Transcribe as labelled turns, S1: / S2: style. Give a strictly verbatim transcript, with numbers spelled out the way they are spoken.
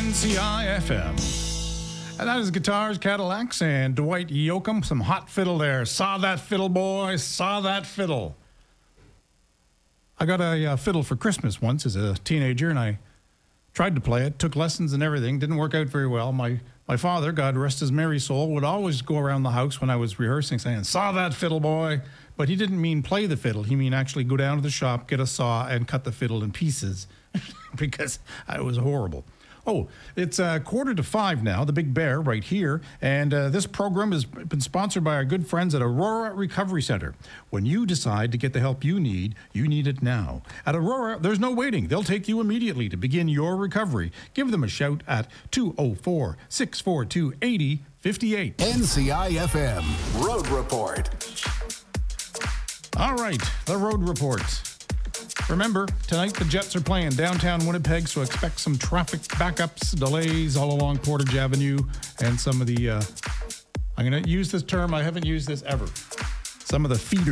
S1: N C I F M. And that is Guitars, Cadillacs, and Dwight Yoakam. Some hot fiddle there. Saw that fiddle, boy. Saw that fiddle. I got a uh, fiddle for Christmas once as a teenager, and I tried to play it, took lessons and everything. Didn't work out very well. My my father, God rest his merry soul, would always go around the house when I was rehearsing saying, saw that fiddle, boy. But he didn't mean play the fiddle. He mean actually go down to the shop, get a saw, and cut the fiddle in pieces because it was horrible. Oh, it's a uh, quarter to five now, the Big Bear right here, and uh, this program has been sponsored by our good friends at Aurora Recovery Center. When you decide to get the help you need, you need it now. At Aurora, there's no waiting. They'll take you immediately to begin your recovery. Give them a shout at two oh four, six four two, eight oh five eight.
S2: N C I F M Road Report.
S1: All right, the Road Report. Remember, tonight the Jets are playing downtown Winnipeg, so expect some traffic backups, delays all along Portage Avenue, and some of the, uh, I'm going to use this term, I haven't used this ever, some of the feeders.